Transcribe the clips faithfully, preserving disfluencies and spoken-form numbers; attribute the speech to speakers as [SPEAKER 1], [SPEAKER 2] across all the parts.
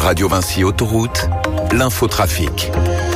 [SPEAKER 1] Radio Vinci Autoroute, l'infotrafic.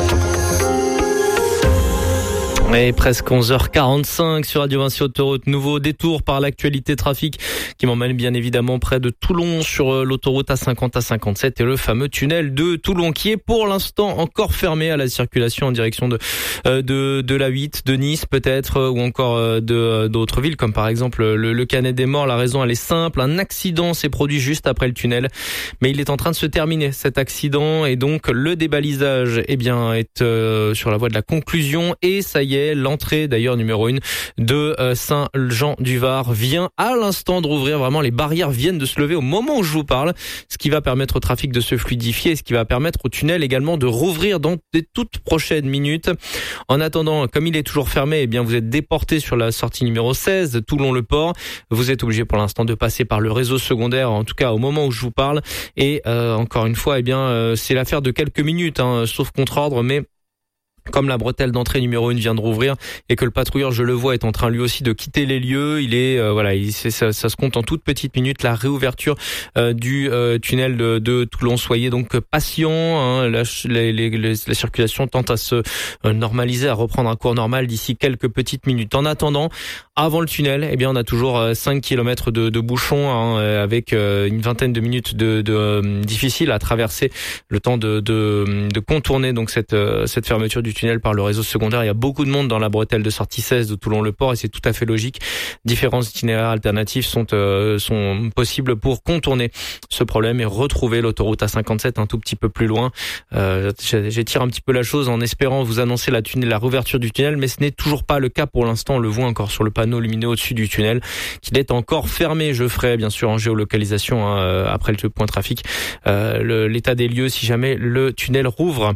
[SPEAKER 2] Et presque onze heures quarante-cinq sur Radio Vinci Autoroute. Nouveau détour par l'actualité trafic qui m'emmène bien évidemment près de Toulon sur l'autoroute A cinquante, A cinquante-sept et le fameux tunnel de Toulon qui est pour l'instant encore fermé à la circulation en direction de de, de l'A huit, de Nice peut-être ou encore de d'autres villes comme par exemple le, le Canet des Morts. La raison elle est simple, un accident s'est produit juste après le tunnel mais il est en train de se terminer cet accident et donc le débalisage eh bien est euh, sur la voie de la conclusion et ça y est. L'entrée d'ailleurs numéro une de Saint-Jean-du-Var vient à l'instant de rouvrir. Vraiment, les barrières viennent de se lever au moment où je vous parle, ce qui va permettre au trafic de se fluidifier et ce qui va permettre au tunnel également de rouvrir dans des toutes prochaines minutes. En attendant, comme il est toujours fermé, eh bien vous êtes déporté sur la sortie numéro seize, Toulon-le-Port. Vous êtes obligé pour l'instant de passer par le réseau secondaire, en tout cas au moment où je vous parle. Et euh, encore une fois, eh bien euh, c'est l'affaire de quelques minutes, hein, sauf contre ordre, mais comme la bretelle d'entrée numéro une vient de rouvrir et que le patrouilleur, je le vois, est en train lui aussi de quitter les lieux, il est euh, voilà, il, c'est, ça, ça se compte en toutes petites minutes la réouverture euh, du euh, tunnel de, de Toulon. Soyez donc patients. Hein, la, les, les, les, la circulation tente à se euh, normaliser, à reprendre un cours normal d'ici quelques petites minutes. En attendant, avant le tunnel, eh bien on a toujours euh, cinq kilomètres de, de bouchons hein, avec euh, une vingtaine de minutes de, de euh, difficiles à traverser, le temps de, de, de contourner donc cette euh, cette fermeture du tunnel par le réseau secondaire. Il y a beaucoup de monde dans la bretelle de sortie seize de Toulon-le-Port et c'est tout à fait logique. Différents itinéraires alternatifs sont euh, sont possibles pour contourner ce problème et retrouver l'autoroute A cinquante-sept un tout petit peu plus loin. Euh, j'étire un petit peu la chose en espérant vous annoncer la tunnel, la réouverture du tunnel, mais ce n'est toujours pas le cas pour l'instant. On le voit encore sur le panneau lumineux au-dessus du tunnel qu'il est encore fermé. Je ferai bien sûr en géolocalisation hein, après le point trafic euh, le, l'état des lieux si jamais le tunnel rouvre.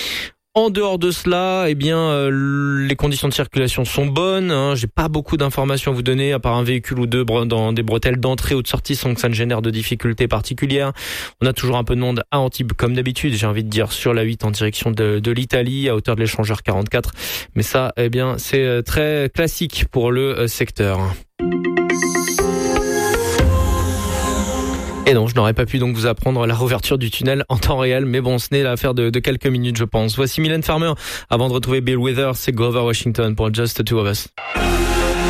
[SPEAKER 2] En dehors de cela, eh bien, euh, les conditions de circulation sont bonnes. Hein. J'ai pas beaucoup d'informations à vous donner, à part un véhicule ou deux dans des bretelles d'entrée ou de sortie, sans que ça ne génère de difficultés particulières. On a toujours un peu de monde à Antibes, comme d'habitude, j'ai envie de dire, sur la huit en direction de, de l'Italie, à hauteur de l'échangeur quarante-quatre. Mais ça, eh bien, c'est très classique pour le secteur. Et non, je n'aurais pas pu donc vous apprendre la réouverture du tunnel en temps réel, mais bon, ce n'est l'affaire de, de quelques minutes, je pense. Voici Mylène Farmer, avant de retrouver Bill Withers et Grover Washington pour Just the Two of Us.